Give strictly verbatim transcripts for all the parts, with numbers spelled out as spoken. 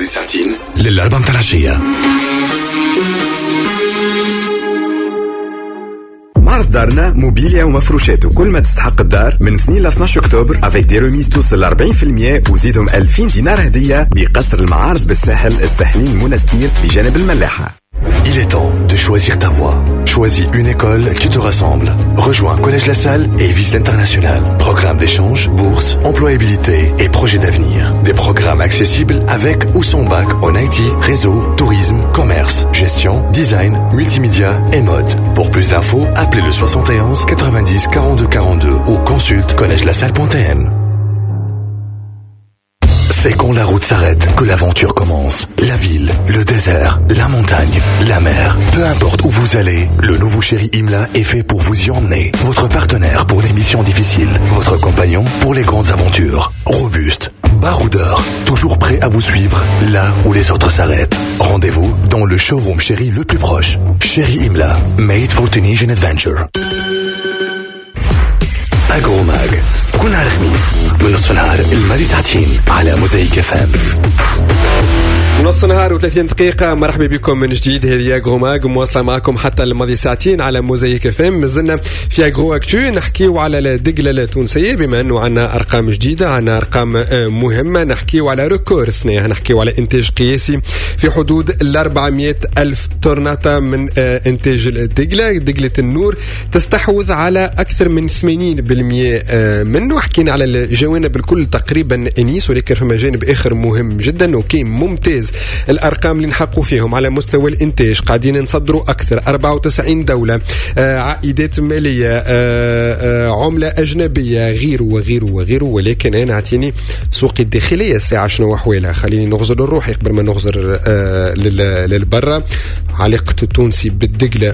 ساعتين للأربعة متاع العشية. معرض دارنا موبيليا ومفروشات وكل ما تستحق الدار من اثنين ل اثناشر أكتوبر افيك دي ريميز توصل ل أربعين بالمية وزيدهم ألفين دينار هدية بقصر المعارض بالساحل الساحلين المنستير بجانب الملاحة. Il est temps de choisir ta voie. Choisis une école qui te rassemble. Rejoins Collège La Salle et Vise l'International. Programme d'échange, bourse, employabilité et projet d'avenir. Des programmes accessibles avec ou sans bac en I T, réseau, tourisme, commerce, gestion, design, multimédia et mode. Pour plus d'infos, appelez le soixante et onze quatre-vingt-dix quarante-deux quarante-deux ou consulte collège la salle point t n. C'est quand la route s'arrête que l'aventure commence. La ville, le désert, la montagne, la mer. Peu importe où vous allez, le nouveau Chéri Imla est fait pour vous y emmener. Votre partenaire pour les missions difficiles. Votre compagnon pour les grandes aventures. Robuste, baroudeur, toujours prêt à vous suivre là où les autres s'arrêtent. Rendez-vous dans le showroom Chéri le plus proche. Chéri Imla, made for Tunisian adventure. أجروماج كل نهار خميس من نصف نهار الماضي ساعتين على موزايك اف ام. نص نهار وثلاثين دقيقة. مرحبا بكم من جديد. هذه أجروماج مواصلة معكم حتى الماضي ساعتين على موزايك اف ام. مازلنا في أجرو أكتو نحكيو على الدقلة التونسية بما أنه عنا أرقام جديدة، عنا أرقام مهمة. نحكيو على ريكور سنة، نحكيو على إنتاج قياسي في حدود الأربعمائة ألف طرنة من إنتاج الدقلة. دقلة النور تستحوذ على أكثر من ثمانين بالمئة منه. حكينا على الجوانب الكل تقريبا إنيس، ولكن في جانب آخر مهم جدا وكيم ممتاز. الأرقام اللي نحقوا فيهم على مستوى الإنتاج قاعدين نصدروا أكثر أربعة وتسعين دولة، آه عائدات مالية، آه آه عملة أجنبية، غيره وغيره وغيره. ولكن أنا أعطيني سوق الداخلية الساعة شنو أحوالها. خليني نغزر الروح قبل ما نغزر آه للبرة. علاقة التونسي بالدقلة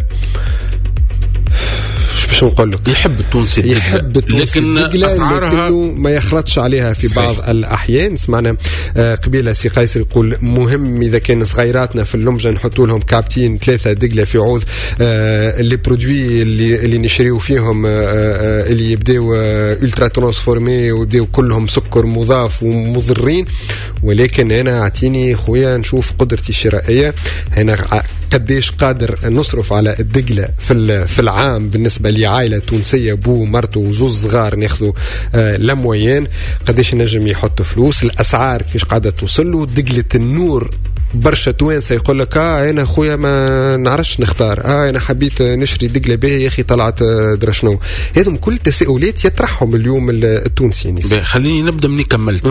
باش نقول لك يحب التونسي الدقلة، يحب التونسي لكن الدقلة أسعارها ما يخلطش عليها في صحيح. بعض الأحيان سمعنا قبيلة سي قيصر يقول مهم إذا كان صغيراتنا في اللمجة نحطوا لهم كابتين ثلاثة دقلة في عوض اللي برودوي اللي اللي نشريو فيهم اللي يبداو ألترا ترانسفورمي ويبداو كلهم سكر مضاف ومضرين. ولكن أنا أعطيني خويا نشوف قدرتي الشرائية هنا قديش قادر نصرف على الدقلة في في العام بالنسبة لعائلة تونسية بو مرته وزوز صغار ناخذوا آه لموين. قديش نجم يحط فلوس، الأسعار كيفاش قاعدة توصل له. دقلة النور برشا توانسة يقول لك اه انا خويا ما نعرفش نختار، اه انا حبيت نشري دقلة باهي يا اخي طلعت درشنو. هذم كل تساؤلات يطرحهم اليوم التونسي. يعني خليني نبدا مني كملت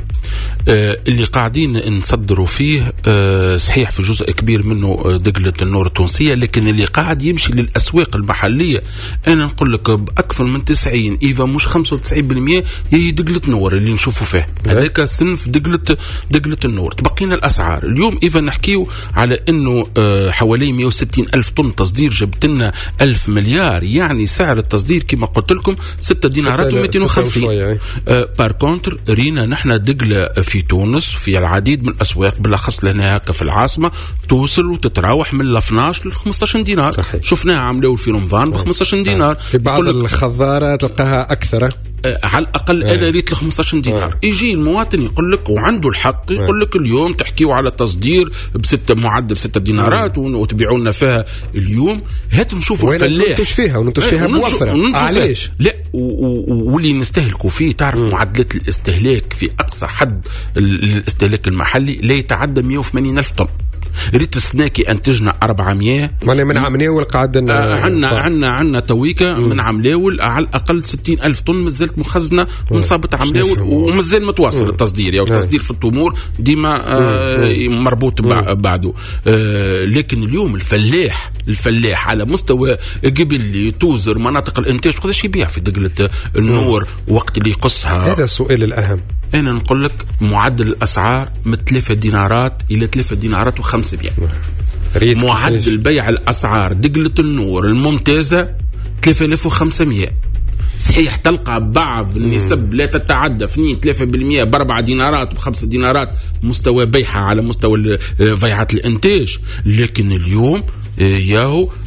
آه اللي قاعدين نصدروا فيه آه صحيح في جزء كبير منه دقلة النور التونسية، لكن اللي قاعد يمشي للأسواق المحلية أنا نقول لك بأكثر من تسعين إيفا مش خمسة وتسعين بالمئة هي دقلة النور اللي نشوفوا فيه. هذاك صنف دقلة دقلة النور. تبقينا الأسعار اليوم إيفا نحكيو على إنه آه حوالي مئة وستين ألف طن تصدير، جبت لنا ألف مليار. يعني سعر التصدير كما قلت لكم ستة دينارات ومئتين وخمسين. آه بار كونتر رينا نحن دقلة في تونس في العديد من الأسواق بالأخص لنا هكا في العاصمة توصل وتتراوح من اثناش ل خمسطاش دينار. صحيح. شفناها عملوا في رمضان ب خمسطاش دينار. في بعض الخضارة تلقاها أكثر آه على الأقل أنا ريت ل خمسطاش دينار. آه. يجي المواطن يقول لك وعنده الحق يقول لك اليوم تحكيوا على تصدير بستة معدل ستة دينارات وتبيعوا لنا فيها اليوم. هات نشوفوا الفلاح وننتج فيها وننتج فيها موفرة. علاش لا واللي نستهلكوا فيه تعرف م. معدلات الاستهلاك في أقصى حد الاستهلاك المحلي لا يتعدى مئة وثمانين ألف طن. ريت السناكي انتجنا أربعمائة ولا من عملاول قاعدنا آه عنا عنا عنا تويكا من عملاول على الأقل ستين ألف طن مازالت مخزنة ونصابت عملاول ومازال متواصل التصدير. يعني التصدير في التمور ديما آه مربوط بعده. آه لكن اليوم الفلاح الفلاح على مستوى قبل توزر مناطق الانتاج قداش يبيع في دقلة النور وقت اللي يقصها. هذا السؤال الأهم. أنا نقول لك معدل الأسعار من ثلاثة دينارات إلى ثلاثة دينارات وخمسة بيع. معدل بيع الأسعار دقلة النور الممتازة ثلاثة آلاف وخمسمائة. صحيح تلقى بعض النسب لا تتعدى اثنين ثلاثة بالمئة بأربعة دينارات وبخمسة دينارات مستوى بيعها على مستوى بيعات الإنتاج. لكن اليوم ياهو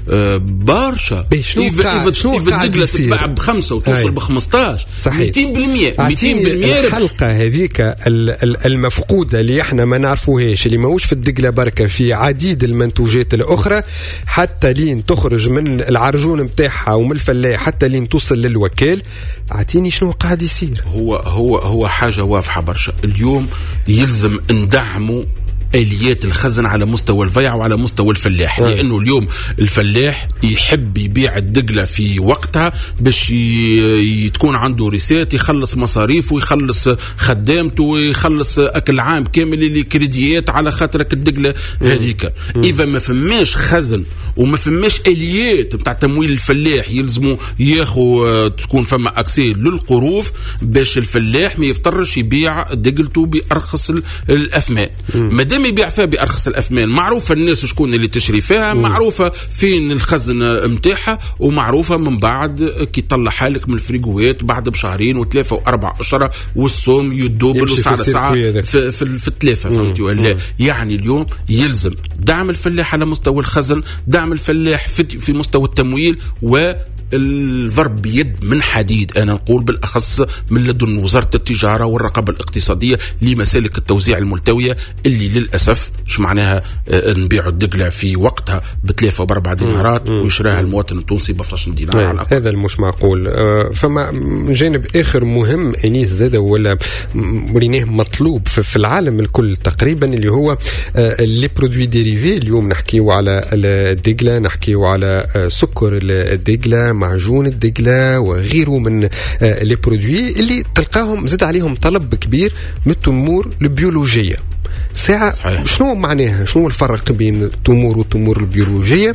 برشا. شنو قاعد شنو قاعد يصير؟ تتباع بخمسة وتوصل بخمسطاش مئتين بالمئة مئتين بالمئة. الحلقة هذيك المفقودة اللي احنا ما نعرفوهاش، اللي ماهوش في الدقلة بركة، في عديد المنتوجات الأخرى، حتى لين تخرج من العرجون متاعها ومن الفلاح حتى لين توصل للوكيل. اعطيني شنو قاعد يصير. هو هو هو حاجة واضحة برشا. اليوم يلزم ندعموا آليات الخزن على مستوى البيع وعلى مستوى الفلاح، لأنه اليوم الفلاح يحب يبيع الدقلة في وقتها باش تكون عنده ريسات، يخلص مصاريفه ويخلص خدامته ويخلص أكل عام كامل اللي كريديات على خاطرك الدقلة هذيك. إذا ما فماش خزن وما فماش آليات بتاع تمويل الفلاح، يلزموا ياخو تكون فما أكسي للقروف باش الفلاح ما يفترش يبيع دقلته بأرخص الأثمان. مادام يبيع فيها بأرخص الأثمان، معروفة الناس شكون اللي تشري فيها، معروفة فين الخزن متاعها، ومعروفة من بعد كي طلع حالك من الفريقوات بعد بشهرين وثلاثة وأربع أشهر والصوم يدوبل وسعر ساعة في, في, في الثلاثة. فهمتي ولا؟ يعني اليوم يلزم دعم الفلاح على مستوى الخزن، دعم الفلاح في, في مستوى التمويل، و الضرب بيد من حديد أنا نقول بالأخص من لدن وزارة التجارة والرقابة الاقتصادية لمسالك التوزيع الملتوية اللي للأسف شو معناها نبيع الدقلة في وقتها بثلاثة وبأربع دينارات ويشراها المواطن التونسي بفرش دينار على الأقل. هذا مش معقول. فما جانب آخر مهم أنيس زادة ولا وريناه مطلوب في العالم الكل تقريبا، اللي هو لي برودوي ديريفي. اليوم نحكيو على الدقلة، نحكيو على سكر الدقلة، معجون الدقلة وغيره من لي برودوي اللي تلقاهم زاد عليهم طلب كبير من التمور البيولوجية. ساعة صحيح. شنو معناها؟ شنو الفرق بين التمور والتمور البيولوجية،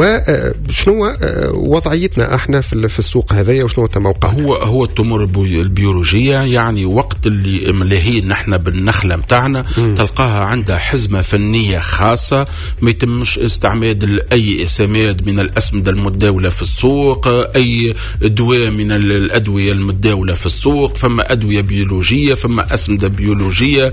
وشنو وضعيتنا احنا في السوق هذايا وشنو موقعنا؟ هو هو التمور البيولوجية يعني وقت اللي ملاهين نحن بالنخلة متاعنا تلقاها عندها حزمة فنية خاصة، ما يتمش استعمال أي سماد من الأسمدة المتداولة في السوق، أي دواء من الأدوية المتداولة في السوق. فما أدوية بيولوجية، فما أسمدة بيولوجية،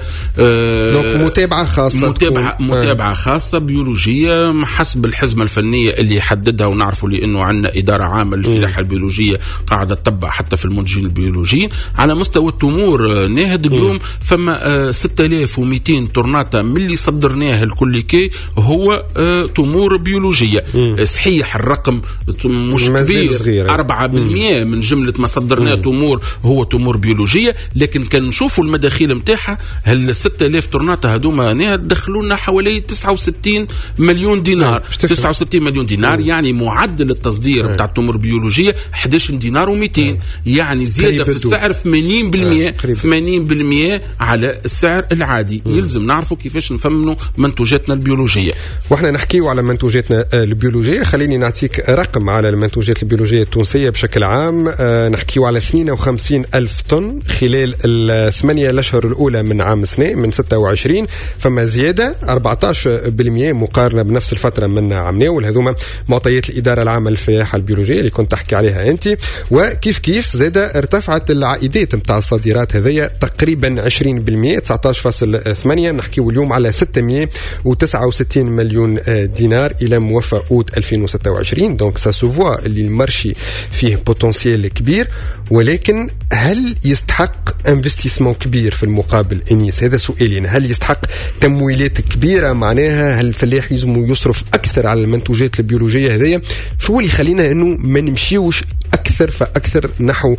آه متابعة خاصة، متابعة, متابعة خاصة بيولوجية حسب الحزمة الفنية اللي يحددها. ونعرفوا لأنه عندنا إدارة عامة للفلاحة البيولوجية قاعدة تتبع حتى في المنتجين البيولوجيين. على مستوى التمور ناهد اليوم فما ستة آلاف ومئتين طرناطة من اللي صدرناه الكل كي هو تمور بيولوجية. صحيح الرقم مش كبير، أربعة بالمئة من جملة ما صدرناه تمور هو تمور بيولوجية، لكن كان نشوفوا المداخيل متاعها هل ستة آلاف طرناطة هذوما ناهد دخلونا حوالي تسعة وستين مليون دينار. تسعة وستين مليون دينار يعني معدل التصدير بتاع التمور البيولوجية أحد عشر دينار ومئتين، يعني زيادة في السعر ثمانين بالمئة ثمانين بالمئة على السعر العادي. يلزم نعرفوا كيفاش نفهموا منتوجاتنا البيولوجية. واحنا نحكيوا على منتوجاتنا البيولوجية، خليني نعطيك رقم على المنتوجات البيولوجية التونسية بشكل عام. نحكيوا على اثنين وخمسين ألف طن خلال الثمانية الأشهر الأولى من عام السنة من ستة وعشرين، فما زيادة أربعة عشر بالمئة مقارنة بنفس الفترة من عام ناول. هذوما معطيات الإدارة العامة للفلاحة البيولوجية اللي كنت تحكي عليها أنت. وكيف كيف زادة ارتفعت العائدات متاع الصادرات هذيا تقريبا عشرين بالمئة تسعة عشر فاصلة ثمانية. نحكيو اليوم على ستمئة وتسعة وستين مليون دينار إلى موافق أوت ألفين وستة وعشرين. دونك سا سوفوا اللي المارشي فيه بوتنسيال كبير، ولكن هل يستحق انفستيسمون كبير في المقابل انيس؟ هذا سؤالين. هل يستحق تمويلات كبيرة؟ معناها هل الفلاح يزمو يصرف أكثر على المنتوجات البيولوجية هذية؟ شو اللي يخلينا أنه ما نمشيوش أكثر فأكثر نحو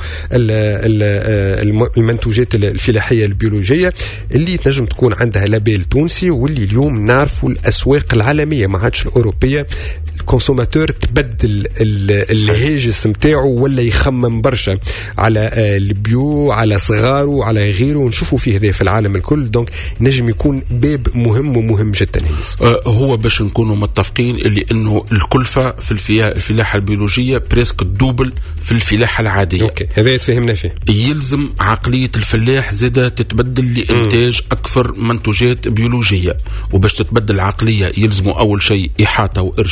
المنتوجات الفلاحية البيولوجية اللي تنجم تكون عندها لابيل تونسي، واللي اليوم نعرفوا الأسواق العالمية ما عادش الأوروبية الكونسوماتور تبدل الهاجس متاعه ولا يخمم برشا على البيو على صغاره على غيره، ونشوفوا فيه هذا في العالم الكل. دونك نجم يكون باب مهم ومهم جدا. هو باش نكونوا متفقين اللي انه الكلفة في الفلاحة البيولوجية بريسك الدوبل في الفلاحة العادية. اوكي هذا يتفهمنا فيه. يلزم عقلية الفلاح زادة تتبدل لإنتاج أكثر منتوجات بيولوجية، وباش تتبدل العقلية يلزموا أول شيء إحاطة وإرشاد،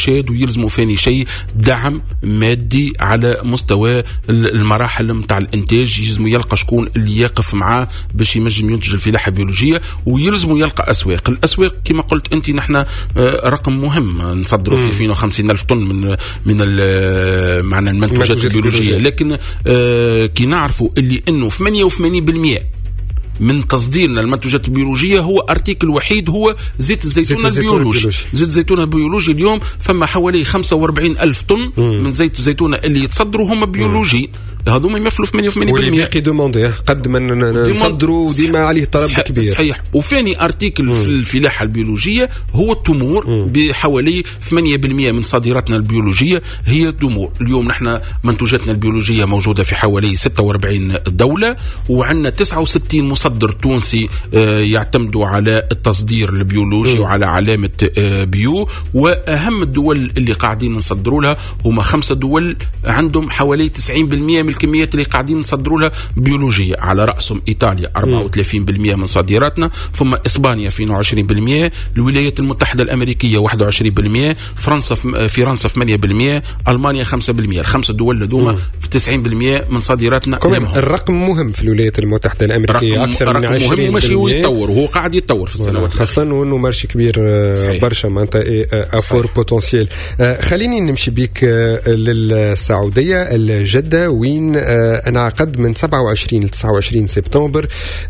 ويلزموا ثاني شيء دعم مادي على مستوى المراحل متاع الانتاج. يلزموا يلقى شكون اللي يقف معاه باش ينجم ينتج الفلاحه البيولوجيه، ويلزموا يلقى اسواق. الاسواق كما قلت انت نحن رقم مهم نصدروا في اثنين وخمسين ألف طن من من معنى المنتوجات البيولوجيه، لكن كي نعرفوا اللي انه ثمانية وثمانين بالمئة من تصديرنا المنتوجات البيولوجيه هو ارتيكل وحيد هو زيت الزيتون البيولوجي. زيت الزيتون البيولوجي اليوم فما حوالي خمسة وأربعين ألف طن مم. من زيت الزيتون اللي يتصدروا هم بيولوجيين، هذوما يمثلوا ثمانية وثمانين بالمئة. واللي باقي دوموندي قد ما نصدروا ديما عليه طلب كبير. صحيح. وثاني ارتيكل مم. في الفلاحه البيولوجيه هو التمور، مم. بحوالي ثمانية بالمئة من صادراتنا البيولوجيه هي التمور. اليوم نحن منتوجاتنا البيولوجيه موجوده في حوالي ستة وأربعين دوله، وعندنا تسعة وستين مصدر تونسي يعتمدوا على التصدير البيولوجي م. وعلى علامة بيو. وأهم الدول اللي قاعدين نصدروا لها هما خمسة دول عندهم حوالي تسعين بالمئة من الكميات اللي قاعدين نصدروا لها بيولوجية، على رأسهم إيطاليا أربعة وثلاثين بالمئة من صادراتنا، ثم إسبانيا اثنين وعشرين بالمئة، الولايات المتحدة الأمريكية واحد وعشرين بالمئة، فرنسا فرنسا ثمانية بالمئة، ألمانيا خمسة بالمئة. الخمسة دول لدوما في تسعين بالمئة من صادراتنا. الرقم مهم في الولايات المتحدة الأمريكية أكثر من عشرين بالمئة، وماشي ويتطور، وهو قاعد يتطور في السنوات، خاصة وأنه مارشي كبير برشا معناتها أفور بوتنسيال. خليني نمشي بيك للسعودية الجدة، وين انعقد من سبعة وعشرين ل تسعة وعشرين سبتمبر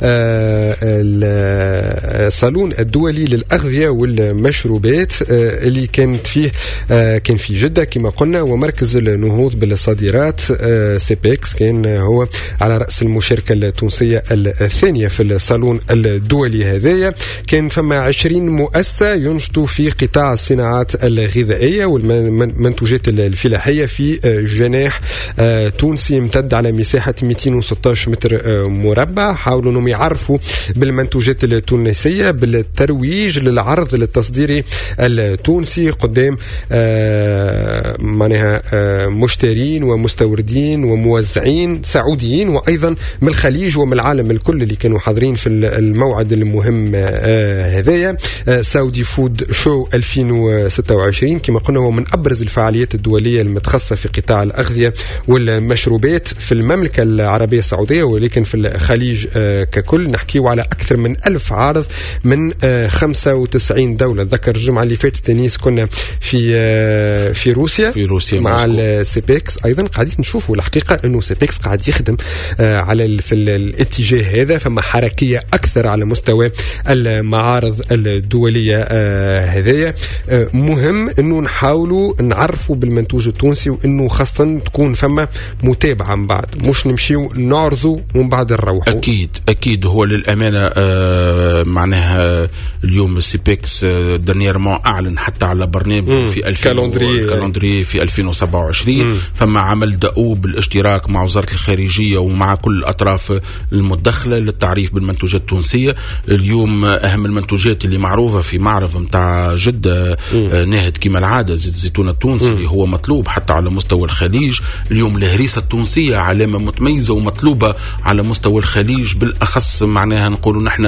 الصالون الدولي للأغذية والمشروبات اللي كانت فيه كان في جدة كما قلنا، ومركز النهوض بالصادرات سيبيكس كان هو على رأس المشاركة التونسية الثانية في الصالون الدولي هذايا. كان فما عشرين مؤسسة ينشطوا في قطاع الصناعات الغذائية والمنتوجات الفلاحية في جناح تونسي امتد على مساحة مئتين وستة عشر متر مربع. حاولوا انهم يعرفوا بالمنتوجات التونسية بالترويج للعرض للتصدير التونسي قدام معناها مشترين ومستوردين وموزعين سعوديين وايضا من الخليج ومن العالم الكل اللي كانوا حاضرين في الموعد المهم هذايا. سعودي فود شو ألفين وستة وعشرين كما قلنا هو من أبرز الفعاليات الدولية المتخصصة في قطاع الأغذية والمشروبات في المملكة العربية السعودية، ولكن في الخليج ككل نحكيه على أكثر من ألف عارض من خمسة وتسعين دولة. ذكر الجمعة اللي فاتت تنيس كنا في في روسيا في روسيا مع السيبيكس. أيضا قاعدين نشوفوا الحقيقة أنه سيبيكس قاعد يخدم على في الاتجاه هذا، فما حركية أكثر على مستوى المعارض الدولية هذية. مهم أنه نحاولوا نعرفوا بالمنتوج التونسي، وأنه خاصة تكون فما متابعة من بعد، مش نمشيو نعرضوا ومن بعد نروحوا. أكيد أكيد هو للأمانة آه معناها اليوم السيبيكس آه دانييرمون أعلن حتى على برنامج في كالندري في ألفين وسبعة وعشرين. مم. فما عمل دؤوب بالاشتراك مع وزارة الخارجية ومع كل الأطراف المدخلة للتعريف بالمنتوجات التونسية. اليوم أهم المنتوجات اللي معروفة في معرض متاع جدة آه ناهد كما العادة زيت الزيتون التونسي اللي هو مطلوب حتى على مستوى الخليج. اليوم الهريسة التونسية علامة متميزة ومطلوبة على مستوى الخليج، بالأخص معناها نقولوا نحن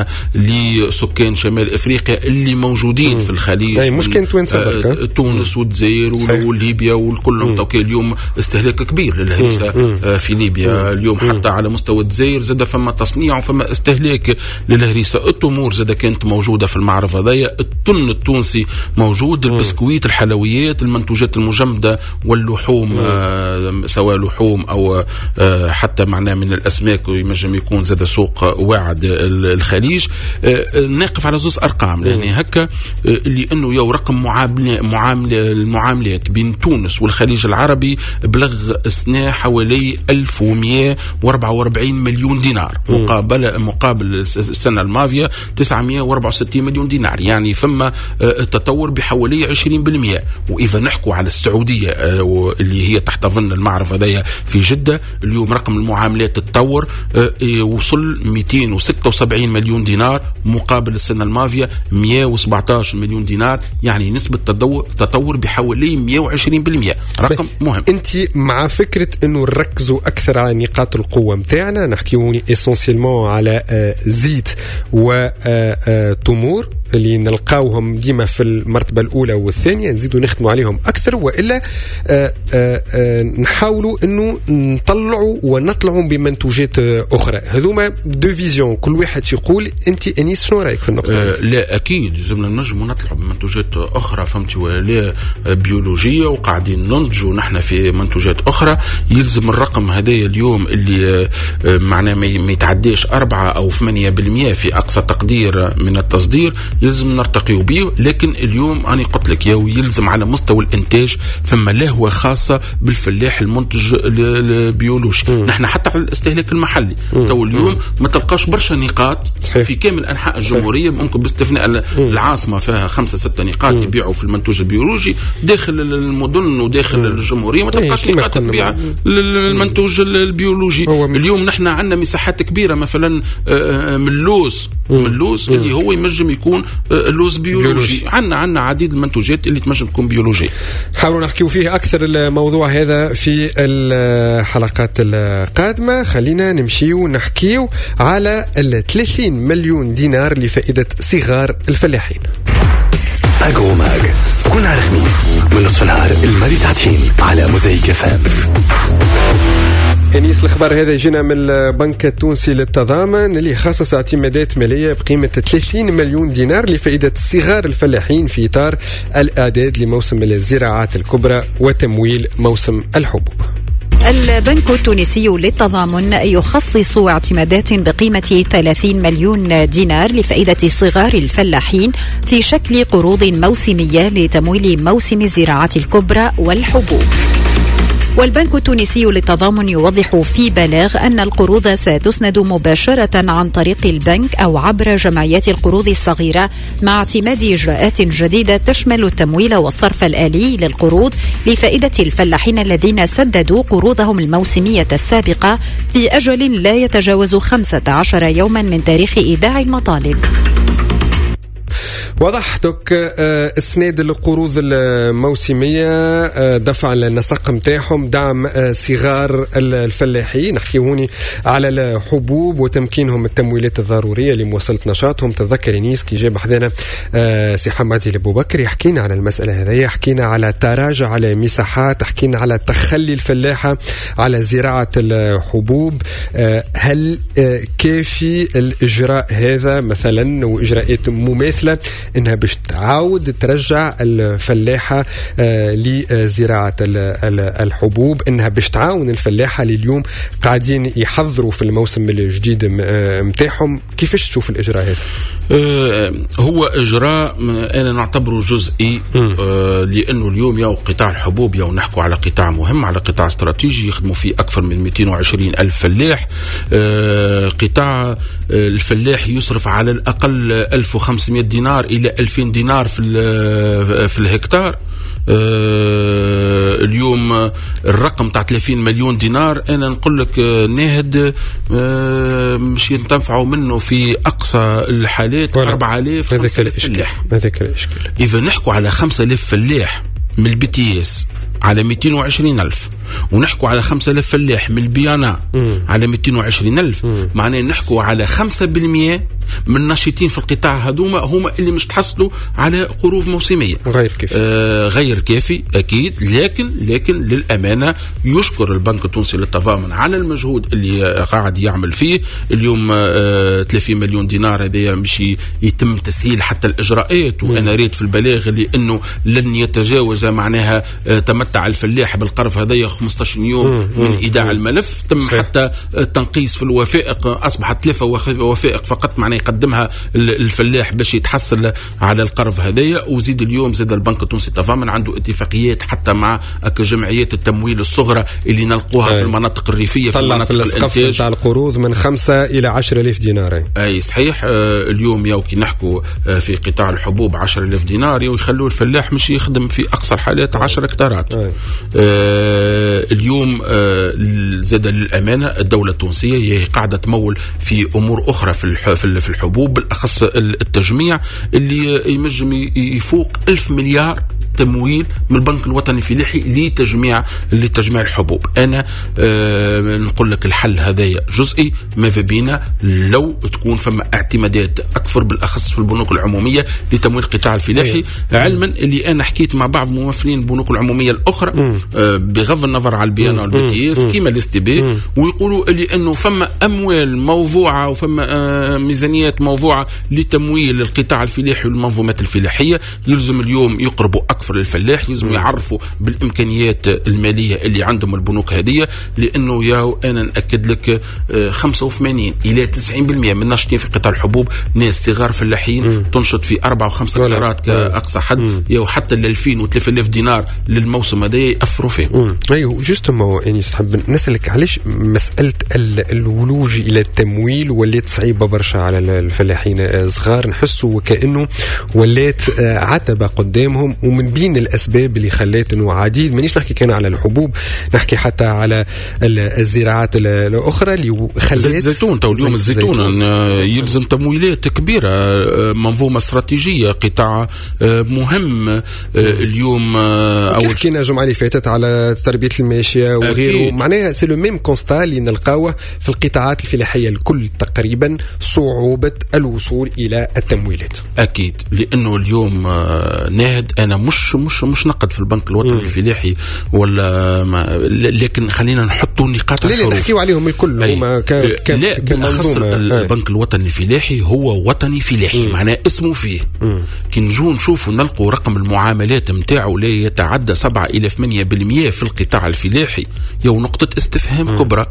لسكان شمال أفريقيا اللي موجودين مم. في الخليج، أي مش كانت وين آه تونس والجزائر وليبيا والكلهم توكي. اليوم استهلاك كبير للهريسة آه في ليبيا. مم. اليوم مم. حتى على مستوى الجزائر زاد فما تصنيع وفما استهلاك للهريسة. التمور زاد كانت موجودة في المعرض هذايا، التن التونسي موجود، البسكويت، الحلويات، المنتوجات المجمدة واللحوم آه سواء لحوم أو آه حتى معناه من الأسماك، وينجم يكون زاد سوق واعد الخليج. آه ناقف على زوز أرقام يعني هكا آه اللي أنه يو رقم معاملة معاملة المعاملات بين تونس والخليج العربي بلغ سنة حوالي ألف ومئة وأربعة وأربعين مليون دينار مقابل مقابل السنة الماضية تسعمئة وأربعة وستين مليون دينار، يعني فما آه تطور بحوالي عشرين بالمئة. وإذا نحكوا على السعودية آه اللي هي تحت ظن المعرض هذايا في جدة، اليوم رقم المعاملات تطور آه وصل مئتين وستة وسبعين مليون دينار مقابل السنة الماضية مئة وسبعة عشر مليون دينار، يعني نسبة تطور تطور بحوالي مئة وعشرين بالمئة. رقم مهم. انت مع فكرة انه نركزوا اكثر على نقاط القوة متاعنا، نحكيوني اسونسيلمون على زيت وتمور اللي نلقاوهم ديما في المرتبة الأولى والثانية، نزيدوا نخدموا عليهم أكثر، وإلا نحاولوا أنه نطلعوا ونطلعوا بمنتوجات أخرى. هذوما دو فيزيون، كل واحد يقول. أنت أنيس شنو رأيك في النقطة؟ أه لا أكيد لازمنا نجموا نطلعوا بمنتوجات أخرى، فهمتي، ولا بيولوجية، وقاعدين ننتجوا نحن في منتوجات أخرى. يلزم الرقم هذايا اليوم اللي معناه ما يتعديش أربعة أو ثمانية بالمئة في أقصى تقدير من التصدير، يلزم نرتقيوا به. لكن اليوم أنا قلت لك يا يلزم على مستوى الإنتاج ثم لهوة خاصة بالفلاح المنتج البيولوجي. نحن حتى على الاستهلاك المحلي تو اليوم ما تلقاش برشا نقاط في كامل أنحاء الجمهورية، ممكن باستثناء العاصمة فيها خمسة ستة نقاط يبيعوا في المنتوج البيولوجي. داخل المدن وداخل الجمهورية ما تلقاش نقاط تبيع المنتوج البيولوجي. اليوم نحن عندنا مساحات كبيرة مثلا من اللوز من اللوز اللي هو يمجم يكون اللوز بيولوجي. عندنا عندنا عديد المنتوجات اللي تمجم تكون بيولوجي. حاولوا نحكيو فيه أكثر الموضوع هذا في الحلقات القادمة. خلينا نمشيو نحكيو على ثلاثين مليون دينار لفائدة صغار الفلاحين. أجرو ماج كل نهار خميس من نصف النهار الماضي ساعتين على موزايك فام. أنيس، الخبر هذا يجينا من البنك التونسي للتضامن اللي خصص اعتمادات مالية بقيمة ثلاثين مليون دينار لفائدة صغار الفلاحين في إطار الإعداد لموسم الزراعات الكبرى وتمويل موسم الحبوب. البنك التونسي للتضامن يخصص اعتمادات بقيمة ثلاثين مليون دينار لفائدة صغار الفلاحين في شكل قروض موسمية لتمويل موسم الزراعات الكبرى والحبوب. والبنك التونسي للتضامن يوضح في بلاغ أن القروض ستسند مباشرة عن طريق البنك أو عبر جمعيات القروض الصغيرة، مع اعتماد إجراءات جديدة تشمل التمويل والصرف الآلي للقروض لفائدة الفلاحين الذين سددوا قروضهم الموسمية السابقة في أجل لا يتجاوز خمسة عشر يوما من تاريخ إيداع المطالب. واضح دوك اسناد القروض الموسميه، دفع النسق نتاعهم، دعم صغار الفلاحين. نحكي هوني على الحبوب وتمكينهم التمويلات الضروريه لمواصله نشاطهم. تذكر نيس كي جاب حدانا سي حمادي ابو بكر يحكينا على المساله هذه، يحكينا على تراجع على مساحات، حكينا على تخلي الفلاحه على زراعه الحبوب. هل كافي الاجراء هذا مثلا واجراءات مماثله انها باش تعاود ترجع الفلاحه آه لزراعه الحبوب، انها باش تعاون الفلاحه اللي اليوم قاعدين يحضروا في الموسم الجديد متاعهم؟ كيفاش تشوف الاجراء هذا؟ آه هو اجراء انا نعتبره جزئي، آه لانه اليوم يا قطاع الحبوب يا نحكوا على قطاع مهم، على قطاع استراتيجي يخدموا فيه اكثر من مئتين وعشرين الف فلاح. آه قطاع الفلاح يصرف على الاقل ألف وخمسمئة دينار الى ألفين دينار في في الهكتار. آه اليوم الرقم تاع ثلاثين مليون دينار انا نقول لك آه ناهد آه مش ينتفعوا منه في اقصى الحالات أربعة آلاف خمسة آلاف فلاح. هذاك الاشكال. اذا نحكوا على خمسة آلاف فلاح من البي اس على مئتين وعشرين ألف، ونحكوا على خمسة آلاف فلاح من البيانا على مئتين وعشرين ألف، معناه نحكوا على خمسة بالمئة من الناشطين في القطاع هذوما هما اللي مش تحصلوا على قروض موسمية. غير كافي. آه غير كافي أكيد، لكن لكن للأمانة يشكر البنك التونسي للتضامن على المجهود اللي قاعد يعمل فيه. اليوم آه ثلاثين مليون دينار هذا مش يتم تسهيل حتى الإجراءات، وأنا ريت في البلاغ لأنه لن يتجاوز معناها آه تمتع الفلاح بالقرض هذايا خمسة عشر يوم مم. من إيداع الملف. تم صحيح. حتى التنقيص في الوثائق، أصبحت ثلاثة وثائق فقط معناه يقدمها الفلاح باش يتحصل على القرض هذايا. وزيد اليوم زاد البنك التونسي التضامن عنده اتفاقيات حتى مع جمعيات التمويل الصغرى اللي نلقوها أي. في المناطق الريفية، في مناطق الانتاج تاع القروض من خمسة إلى عشرة آلاف دينار. أي صحيح. آه اليوم ياو كي نحكوا آه في قطاع الحبوب عشرة آلاف دينار ويخلوا الفلاح مش يخدم في أقصى الحالات عشرة هكتارات. آه اليوم آه زاد للأمانة الدولة التونسية هي قاعدة تمول في أمور أخرى في في الحبوب، بالأخص التجميع اللي يمجم يفوق ألف مليار تمويل من البنك الوطني الفلاحي لتجميع لتجميع الحبوب. انا آه نقول لك الحل هذايا جزئي، ما بينا لو تكون فما اعتمادات اكثر بالاخص في البنوك العموميه لتمويل القطاع الفلاحي، علما اللي انا حكيت مع بعض ممثلين البنوك العموميه الاخرى آه بغض النظر على البي ان والبي تي اس كيما الاس تي بي، ويقولوا اللي انه فما اموال موضوعه وفما آه ميزانيات موضوعه لتمويل القطاع الفلاحي والمنظومات الفلاحيه. يلزم اليوم يقربوا اكثر للفلاح، يلزم يعرفوا بالامكانيات الماليه اللي عندهم البنوك هذه، لانه يا انا ناكد لك خمسة وثمانين الى تسعين بالمئة من الناشطين في قطاع الحبوب ناس صغار فلاحين تنشط في أربعة وخمسة هكتارات كاقصى حد، يا حتى ل ألفين و ثلاثة آلاف دينار للموسم هذا يأثروا فيه. ايوه جوستومون يعني نحب نسالك علاش مساله الولوج الى التمويل ولات صعيبه برشا على الفلاحين الصغار، نحسوا وكانه ولات عتبه قدامهم، ومن بين الاسباب اللي خلات انه عديد مانيش نحكي كان على الحبوب، نحكي حتى على الزراعات الاخرى اللي خلات زيت الزيتون. تو اليوم الزيتون يلزم تمويلات كبيره، منظومه استراتيجيه، قطاع مهم اليوم. او حكينا الجمعه اللي فاتت على تربيه الماشيه وغيره، معناها سي لو ميم كونستا اللي نلقاوه في القطاعات الفلاحيه الكل تقريبا، صعوبه الوصول الى التمويلات. اكيد، لانه اليوم ناهد انا مش مش مش نقد في البنك الوطني الفلاحي ولا ما، لكن خلينا نحطوا نقاط الحروف اللي نحكيوا عليهم الكل هما كان لا بالاخص البنك الوطني الفلاحي هو وطني فلاحي، معناه اسمه فيه. كي نجو نشوفوا نلقوا رقم المعاملات نتاعو لا يتعدى سبعة إلى ثمانية بالمئة في القطاع الفلاحي، يو نقطة استفهام مم. كبرى.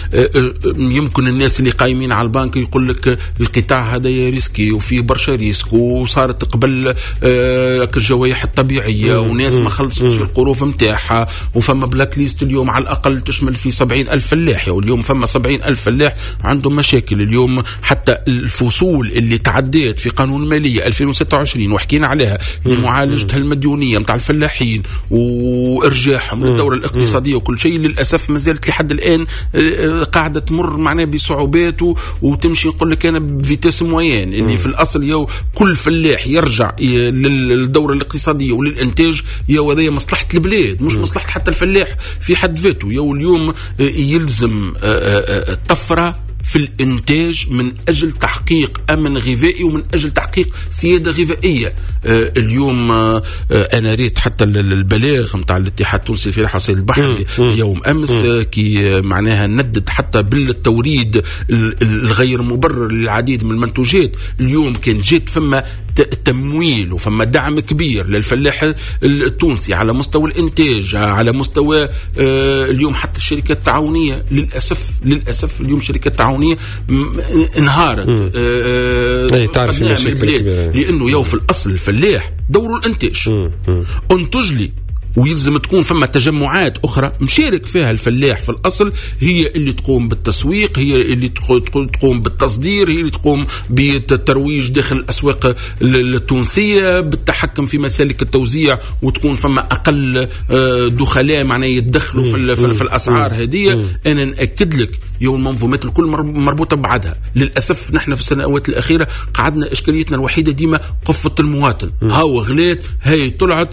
يمكن الناس اللي قايمين على البنك يقول لك القطاع هذا ريسكي وفيه برشا ريسك، وصارت قبل الجوائح الطبيعية مم. وناس ما خلصتش القروض نتاعها، وفما بلاك ليست اليوم على الأقل تشمل في سبعين ألف فلاح، واليوم فما سبعين ألف فلاح عندهم مشاكل. اليوم حتى الفصول اللي تعديت في قانون المالية ألفين وستة وعشرين وحكينا عليها لمعالجة المديونية متاع الفلاحين وإرجاعهم للدورة الاقتصادية وكل شيء، للأسف ما زالت لحد الآن قاعدة تمر معناه بصعوبات، وتمشي نقول لك أنا بفيتاس موين، اللي في الأصل يو كل فلاح يرجع للدورة الاقتصادية وللإنتاج، يو هذا مصلحة البلاد مش مصلحة حتى الفلاح في حد ذاته. يو اليوم يلزم طفرة في الإنتاج من أجل تحقيق أمن غذائي ومن أجل تحقيق سيادة غذائية. آه اليوم آه أنا ريت حتى البلاغ متاع الاتحاد التونسي في حصيل البحري يوم أمس آه كي معناها ندد حتى بالتوريد الغير مبرر للعديد من المنتوجات. اليوم كان جيت فما تمويل وفما دعم كبير للفلاح التونسي على مستوى الإنتاج، على مستوى آه اليوم حتى الشركات التعاونية للأسف للأسف اليوم شركات تعاونية انهارت. آه تعرف لأنه يو في الأصل الفلاح دوره الإنتاج، أنتج لي، ويلزم تكون فما تجمعات أخرى مشارك فيها الفلاح في الأصل، هي اللي تقوم بالتسويق، هي اللي تقوم بالتصدير، هي اللي تقوم بالترويج داخل الأسواق التونسية، بالتحكم في مسالك التوزيع، وتكون فما أقل دخلاء معناه يتدخلوا في, في, في الأسعار هذه. أنا نأكد لك يوم المنظومات الكل مربوطة ببعضها. للأسف نحن في السنوات الأخيرة قعدنا إشكاليتنا الوحيدة ديما قفة المواطن، هاو غليت هاي طلعت،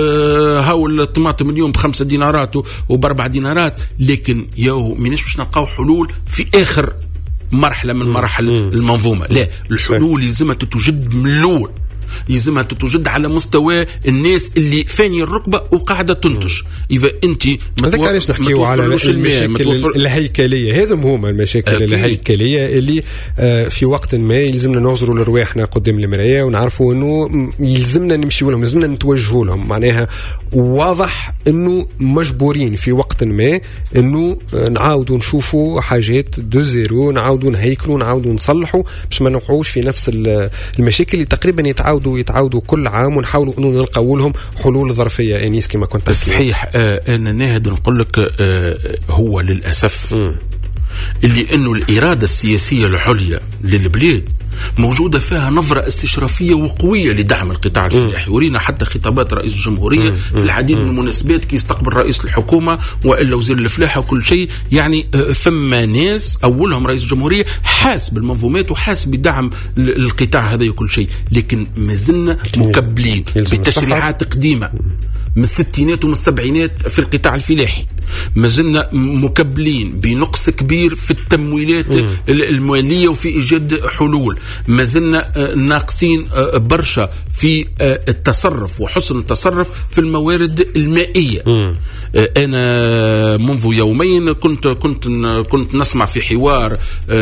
هاو الطماطم اليوم بخمسة دينارات وباربع دينارات، لكن يو مناش باش نلقاو حلول في آخر مرحلة من مراحل المنظومة. لا، الحلول لازمها تتوجد من الأول، يلزمها تتوجد على مستوى الناس اللي فاني الركبة وقاعدة تنتج. إذا أنت هذاك علاش نحكيو على المشاكل الهيكلية، هذا هما المشاكل أكيد. الهيكلية اللي في وقت ما يلزمنا نعذروا لرواحنا قدام المراية ونعرفوا أنه يلزمنا نمشي لهم، يلزمنا نتوجهوا لهم. معناها واضح أنه مجبورين في وقت ما أنه نعاودوا نشوفوا حاجات دو زيرو، نعاودوا نهيكلوا، نعاودوا نصلحوا باش ما نوقعوش في نفس المشاكل اللي تقريبا يتعاودوا يتعاودوا كل عام، ونحاولوا انه نلقاو لهم حلول ظرفيه. انيس كما كنت صحيح. آه انا ناهد نقول لك آه هو للاسف م. اللي انه الاراده السياسيه العليا للبلاد موجودة فيها نظرة استشرافية وقوية لدعم القطاع الفلاحي. ورينا حتى خطابات رئيس الجمهورية في العديد من المناسبات كي يستقبل رئيس الحكومة وإلا وزير الفلاحة وكل شيء. يعني فما ناس أولهم رئيس الجمهورية حاس بالمنظومات وحاس بدعم القطاع هذا وكل شيء، لكن مازلنا مكبلين بتشريعات قديمة من الستينات ومن السبعينات في القطاع الفلاحي. ما زلنا مكبلين بنقص كبير في التمويلات م. المالية وفي إيجاد حلول. ما زلنا ناقصين برشا في التصرف وحسن التصرف في الموارد المائية. م. أنا منذ يومين كنت كنت كنت نسمع في حوار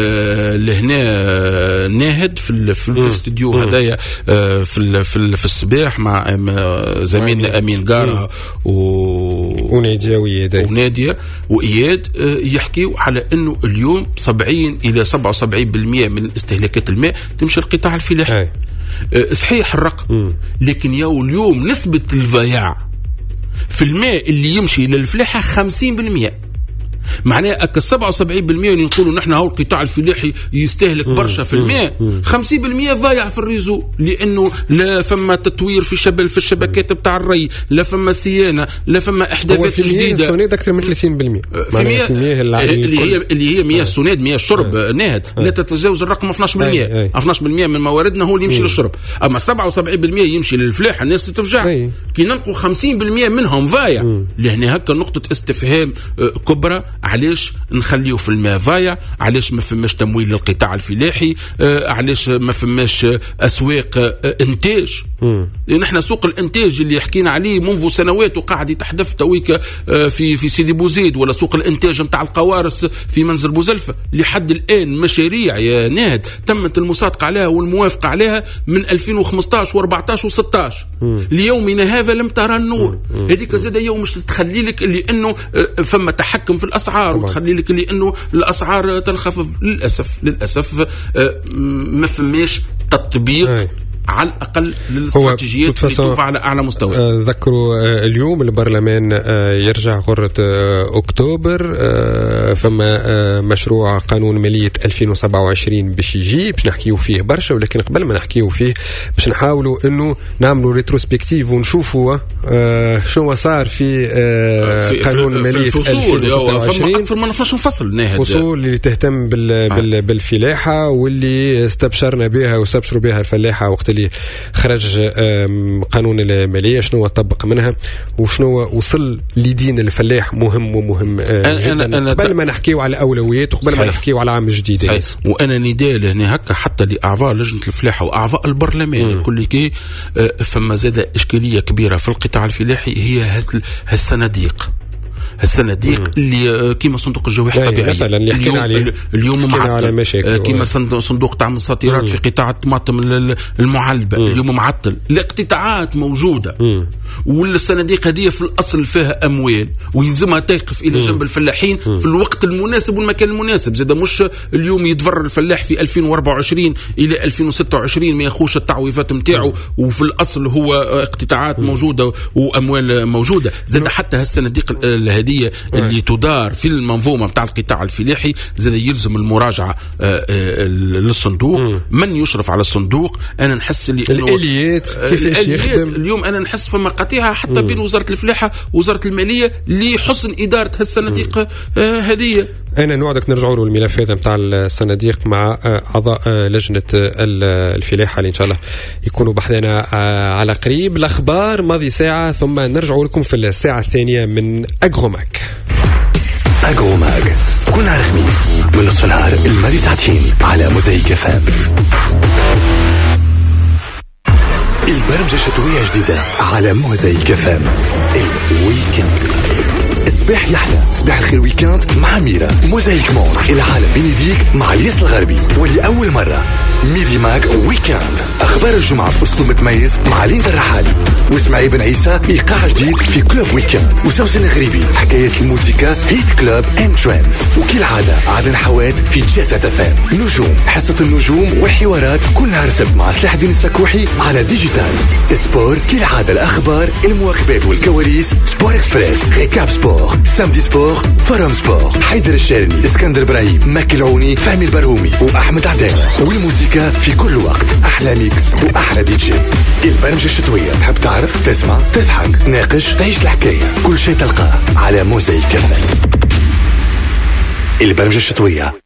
لهنا ناهد في في الاستوديو هدايا في في في الصباح مع زميلنا أمين قارة ونادية وإياد ونادية وإياد يحكيوا على أنه اليوم سبعين إلى سبعة وسبعين بالمئة من استهلاكات الماء تمشي القطاع الفلاحي. صحيح الرقم، لكن يو اليوم نسبة الضياع في الماء اللي يمشي للفلاحة خمسين بالمئة. معناها أك سبعة وسبعين بالمئة اللي نقولوا نحن هو القطاع الفلاحي يستهلك برشا في الماء، خمسين بالمئة ضايع في الريزو، لأنه لا فما تطوير في الشبل في الشبكات بتاع الري، لا فما صيانة، لا فما إحداثات جديدة. السوناد أكثر من ثلاثين بالمئة في مياه اللي هي اللي هي مياه السوناد مياه الشرب ناهد لا تتجاوز الرقم اثناش بالمئة. اثناش بالمئة من مواردنا هو اللي يمشي للشرب، أما سبعة وسبعين بالمئة يمشي للفلاحة. الناس تتفجع كي نلقوا خمسين بالمئة منهم ضايع. لهنا هكا نقطة استفهام كبرى، علاش نخليه في الماء ضايع؟ علاش ما فماش تمويل للقطاع الفلاحي؟ علاش ما فماش أسواق إنتاج؟ نحن سوق الإنتاج اللي حكينا عليه منذ سنوات وقاعد يتحدث تويك في في سيدي بوزيد، ولا سوق الإنتاج متاع القوارص في منزل بوزلفة، لحد الآن مشاريع يا ناهد تمت المصادقة عليها والموافقة عليها من ألفين وخمسطاش وأربعطاش وستطاش. ليومنا هذا لم ترى النور. هذيك زاد يوم مش تخلي لك اللي انه فما تحكم في الاسعار، وتخلي لك اللي انه الاسعار تنخفض. للاسف للاسف ما فماش تطبيق أي. على الأقل للاستراتيجيات اللي توقع على أعلى مستوى. آه ذكروا آه اليوم البرلمان آه يرجع غرة آه أكتوبر، آه فما آه مشروع قانون مالية ألفين وسبعة وعشرين باش يجي، باش نحكيو فيه برشا، ولكن قبل ما نحكيو فيه باش نحاولوا إنه نعملوا ريتروسبكتيف ونشوفوا آه شو صار في, آه في قانون مالية ألفين وستة وعشرين. أكثر ما نفرش نفصل ناهد فصول اللي تهتم بال آه. بال بالفلاحة واللي استبشرنا بها واستبشروا بها الفلاحة وقت اللي خرج قانون المالية، شنو طبق منها وشنو وصل لدين الفلاح مهم ومهم جدا. أنا أنا قبل ما نحكيو على أولويات وقبل ما نحكيو على عام جديد. وأنا نداء هنا هكا حتى لأعضاء لجنة الفلاحة وأعضاء البرلمان الكل كي فما زاد إشكالية كبيرة في القطاع الفلاحي، هي هالصناديق الصناديق اللي كيما صندوق الجوائح الطبيعية اليوم, عليه. اليوم معطل، كيما صندوق دعم الصادرات في قطاع الطماطم المعلبة مم. اليوم معطل. الاقتطاعات موجودة مم. والصناديق هذه في الأصل فيها أموال ويلزمها تقف إلى جنب الفلاحين مم. في الوقت المناسب والمكان المناسب. زاد مش اليوم يتضرر الفلاح في ألفين وأربعة وعشرين إلى ألفين وستة وعشرين ما يخوش التعويضات متاعه، وفي الأصل هو اقتطاعات مم. موجودة وأموال موجودة. زاد حتى هالصناديق الهدية اللي تدار في المنظومة بتاع القطاع الفلاحي زاد يلزم المراجعة للصندوق. مم. من يشرف على الصندوق؟ أنا نحس اللي الآليات كيفاش يخدم اليوم. أنا نحس فما قطيعة حتى مم. بين وزارة الفلاحة ووزارة المالية لحسن إدارة هالصناديق هذه. أنا نوعدك نرجعوا له الملف هذا متاع الصناديق مع أعضاء لجنة الفلاحة اللي إن شاء الله يكونوا بحثنا على قريب. الأخبار ماضي ساعة ثم نرجعوا لكم في الساعة الثانية من أجروماك. أجروماك كل نهار خميس من نصف النهار الماضي ساعتين على موزايك فام. البرمجة الشتوية جديدة على موزايك فام. الويكند صباح يحلى، صباح الخير ويكاند مع ميرا. موزايك مود العالم بين يديك مع الياس الغربي، ولأول مرة ميدي ماك ويكاند. أخبار الجمعة بأسلوب متميز مع ليندا الرحالي واسماعيل بن عيسى. إيقاع جديد في كلوب ويكاند. وسوسن الغريبي حكايات الموسيقى هيت كلوب اند ترندز. وكل عادة عدن حواد في جازة فام. نجوم حصة النجوم والحوارات كل نهار سبت مع سلاح الدين السكوحي على ديجيتال. سبور كل عادة الأخبار المواكبات والكواليس. سبور إكسبريس، ريكاب سبور، سامدي سبور، فروم سبور. حيدر الشارني، اسكندر إبراهيم، ماكي العوني، فهمي البرهومي وأحمد عداوة. والموسيقى في كل وقت. أحلى ميكس وأحلى دي جي. البرمجة الشتوية، تحب تعرف، تسمع، تضحك، ناقش، تعيش الحكاية. كل شيء تلقاه على موزايك كفن. البرمجة الشتوية